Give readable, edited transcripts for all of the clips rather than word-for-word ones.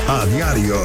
A diario.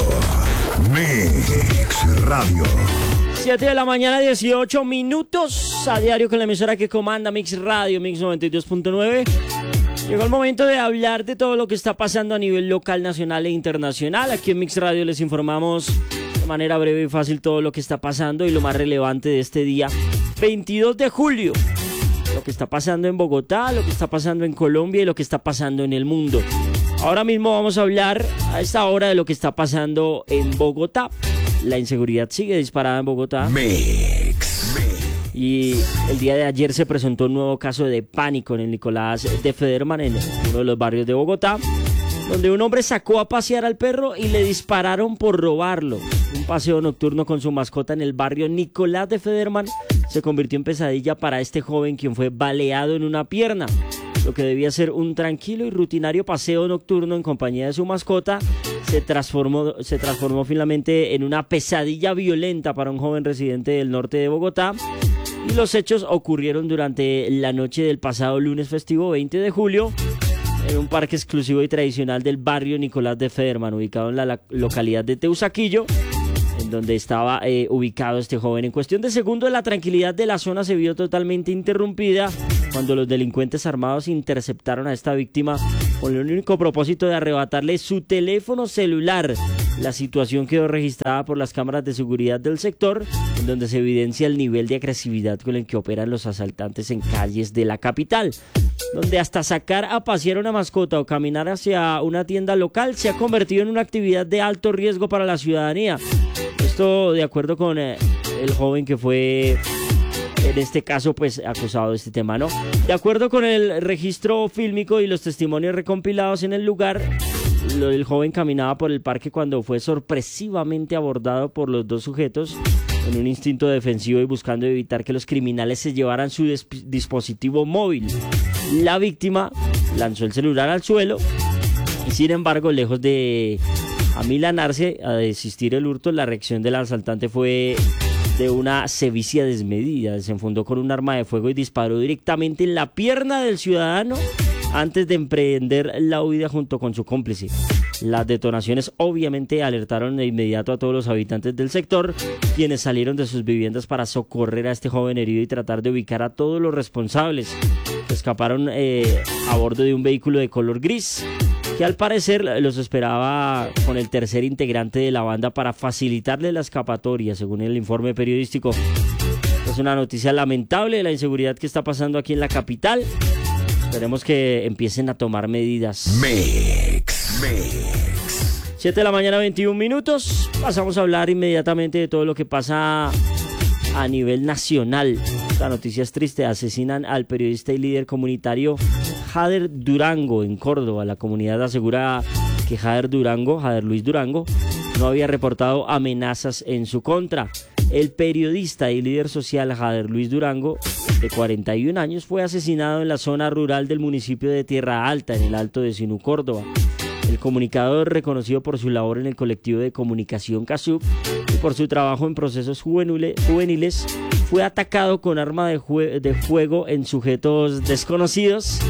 Mix Radio. 7 de la mañana, 18 minutos. A diario con la emisora que comanda Mix Radio, Mix 92.9. Llegó el momento de hablar de todo lo que está pasando a nivel local, nacional e internacional. Aquí en Mix Radio les informamos de manera breve y fácil todo lo que está pasando y lo más relevante de este día, 22 de julio. Lo que está pasando en Bogotá, lo que está pasando en Colombia y lo que está pasando en el mundo. Ahora mismo vamos a hablar a esta hora de lo que está pasando en Bogotá. La inseguridad sigue disparada en Bogotá. Mix. Y el día de ayer se presentó un nuevo caso de pánico en el Nicolás de Federman, en uno de los barrios de Bogotá, donde un hombre sacó a pasear al perro y le dispararon por robarlo. Un paseo nocturno con su mascota en el barrio Nicolás de Federman se convirtió en pesadilla para este joven, quien fue baleado en una pierna. Lo que debía ser un tranquilo y rutinario paseo nocturno en compañía de su mascota se transformó finalmente en una pesadilla violenta para un joven residente del norte de Bogotá. Y los hechos ocurrieron durante la noche del pasado lunes festivo 20 de julio en un parque exclusivo y tradicional del barrio Nicolás de Federman, ubicado en la localidad de Teusaquillo, en donde estaba ubicado este joven. En cuestión de segundos, la tranquilidad de la zona se vio totalmente interrumpida cuando los delincuentes armados interceptaron a esta víctima con el único propósito de arrebatarle su teléfono celular. La situación quedó registrada por las cámaras de seguridad del sector, en donde se evidencia el nivel de agresividad con el que operan los asaltantes en calles de la capital, donde hasta sacar a pasear una mascota o caminar hacia una tienda local se ha convertido en una actividad de alto riesgo para la ciudadanía. Esto de acuerdo con el joven que fue, en este caso, pues acusado de este tema, ¿no? De acuerdo con el registro fílmico y los testimonios recompilados en el lugar, el joven caminaba por el parque cuando fue sorpresivamente abordado por los dos sujetos en un instinto defensivo y buscando evitar que los criminales se llevaran su dispositivo móvil. La víctima lanzó el celular al suelo y, sin embargo, lejos de amilanarse a desistir el hurto, la reacción del asaltante fue de una sevicia desmedida. Se enfundó con un arma de fuego y disparó directamente en la pierna del ciudadano antes de emprender la huida junto con su cómplice. Las detonaciones obviamente alertaron de inmediato a todos los habitantes del sector, quienes salieron de sus viviendas para socorrer a este joven herido y tratar de ubicar a todos los responsables. Escaparon a bordo de un vehículo de color gris, que al parecer los esperaba con el tercer integrante de la banda para facilitarle la escapatoria, según el informe periodístico. Es una noticia lamentable de la inseguridad que está pasando aquí en la capital. Esperemos que empiecen a tomar medidas. Mix. 7 de la mañana, 21 minutos. Pasamos a hablar inmediatamente de todo lo que pasa a nivel nacional. La noticia es triste. Asesinan al periodista y líder comunitario Jader Durango en Córdoba. La comunidad asegura que Jader Luis Durango, no había reportado amenazas en su contra. El periodista y líder social Jader Luis Durango, de 41 años, fue asesinado en la zona rural del municipio de Tierra Alta, en el Alto de Sinú, Córdoba. El comunicador, reconocido por su labor en el colectivo de comunicación CASUB y por su trabajo en procesos juveniles, fue atacado con arma de fuego en sujetos desconocidos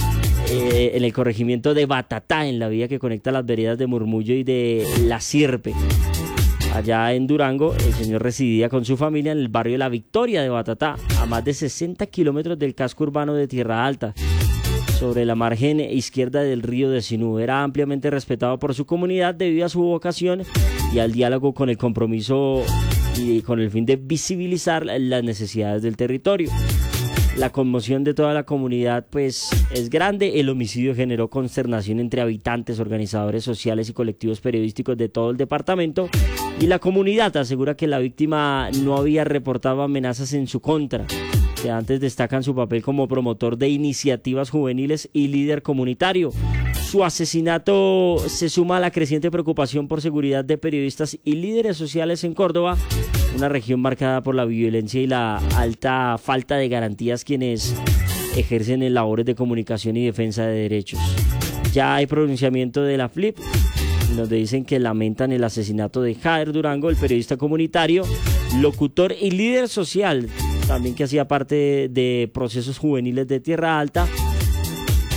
en el corregimiento de Batatá, en la vía que conecta las veredas de Murmullo y de La Sierpe. Allá en Durango, el señor residía con su familia en el barrio La Victoria de Batatá, a más de 60 kilómetros del casco urbano de Tierra Alta, sobre la margen izquierda del río de Sinú. Era ampliamente respetado por su comunidad debido a su vocación y al diálogo con el compromiso y con el fin de visibilizar las necesidades del territorio. La conmoción de toda la comunidad pues es grande. El homicidio generó consternación entre habitantes, organizadores sociales y colectivos periodísticos de todo el departamento, y la comunidad asegura que la víctima no había reportado amenazas en su contra, que antes destacan su papel como promotor de iniciativas juveniles y líder comunitario. Su asesinato se suma a la creciente preocupación por seguridad de periodistas y líderes sociales en Córdoba, una región marcada por la violencia y la alta falta de garantías quienes ejercen en labores de comunicación y defensa de derechos. Ya hay pronunciamiento de la FLIP, donde dicen que lamentan el asesinato de Jader Durango, el periodista comunitario, locutor y líder social, también que hacía parte de procesos juveniles de Tierra Alta,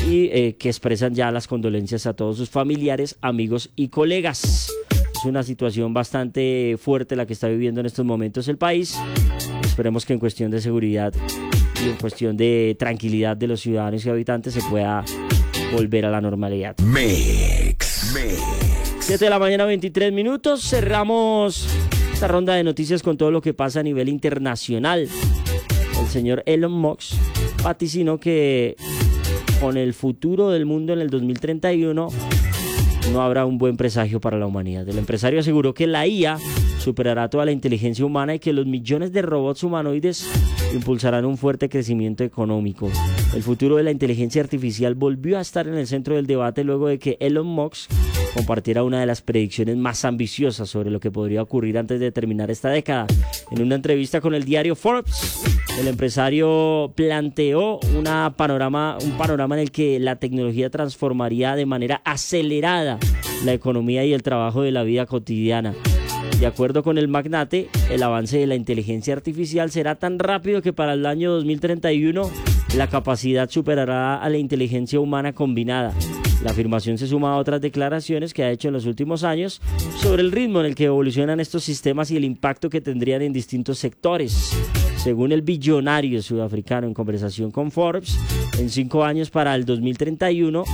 y que expresan ya las condolencias a todos sus familiares, amigos y colegas. Es una situación bastante fuerte la que está viviendo en estos momentos el país. Esperemos que en cuestión de seguridad y en cuestión de tranquilidad de los ciudadanos y habitantes se pueda volver a la normalidad. Mix. 7 de la mañana, 23 minutos. Cerramos esta ronda de noticias con todo lo que pasa a nivel internacional. El señor Elon Musk vaticinó que con el futuro del mundo en el 2031 no habrá un buen presagio para la humanidad. El empresario aseguró que la IA superará toda la inteligencia humana y que los millones de robots humanoides impulsarán un fuerte crecimiento económico. El futuro de la inteligencia artificial volvió a estar en el centro del debate luego de que Elon Musk compartiera una de las predicciones más ambiciosas sobre lo que podría ocurrir antes de terminar esta década. En una entrevista con el diario Forbes, el empresario planteó un panorama en el que la tecnología transformaría de manera acelerada la economía y el trabajo de la vida cotidiana. De acuerdo con el magnate, el avance de la inteligencia artificial será tan rápido que para el año 2031 la capacidad superará a la inteligencia humana combinada. La afirmación se suma a otras declaraciones que ha hecho en los últimos años sobre el ritmo en el que evolucionan estos sistemas y el impacto que tendrían en distintos sectores. Según el billonario sudafricano en conversación con Forbes, en 5 años para el 2031,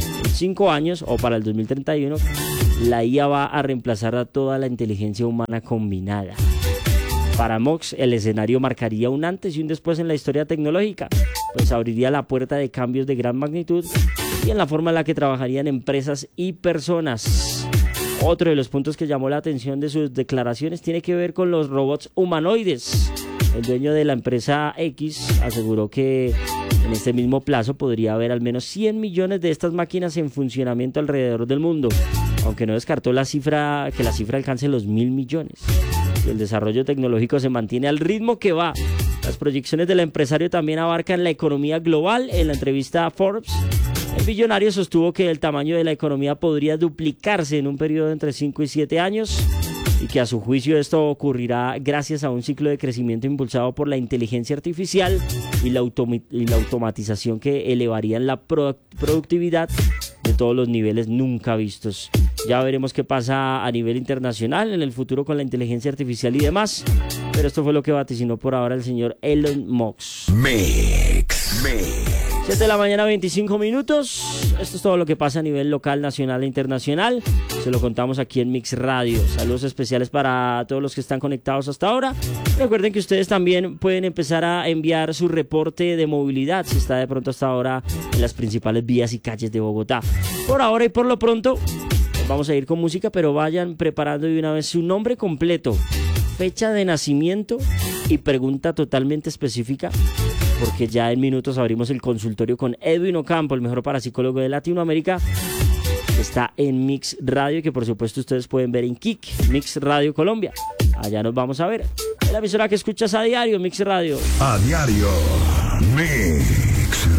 la IA va a reemplazar a toda la inteligencia humana combinada. Para Musk, el escenario marcaría un antes y un después en la historia tecnológica, pues abriría la puerta de cambios de gran magnitud y en la forma en la que trabajarían empresas y personas. Otro de los puntos que llamó la atención de sus declaraciones tiene que ver con los robots humanoides. El dueño de la empresa X aseguró que en este mismo plazo podría haber al menos 100 millones de estas máquinas en funcionamiento alrededor del mundo, aunque no descartó que la cifra alcance los 1.000 millones. Y el desarrollo tecnológico se mantiene al ritmo que va. Las proyecciones del empresario también abarcan la economía global. En la entrevista a Forbes, el billonario sostuvo que el tamaño de la economía podría duplicarse en un periodo de entre 5 y 7 años y que a su juicio esto ocurrirá gracias a un ciclo de crecimiento impulsado por la inteligencia artificial y la automatización que elevarían la productividad de todos los niveles nunca vistos. Ya veremos qué pasa a nivel internacional en el futuro con la inteligencia artificial y demás, pero esto fue lo que vaticinó por ahora el señor Elon Musk. Mix. 7 de la mañana, 25 minutos. Esto es todo lo que pasa a nivel local, nacional e internacional. Se lo contamos aquí en Mix Radio. Saludos especiales para todos los que están conectados hasta ahora. Recuerden que ustedes también pueden empezar a enviar su reporte de movilidad si está de pronto hasta ahora en las principales vías y calles de Bogotá. Por ahora y por lo pronto, vamos a ir con música, pero vayan preparando de una vez su nombre completo, fecha de nacimiento y pregunta totalmente específica, porque ya en minutos abrimos el consultorio con Edwin Ocampo, el mejor parapsicólogo de Latinoamérica. Está en Mix Radio, que por supuesto ustedes pueden ver en Kik, Mix Radio Colombia. Allá nos vamos a ver. Es la emisora que escuchas a diario, Mix Radio. A diario. Mix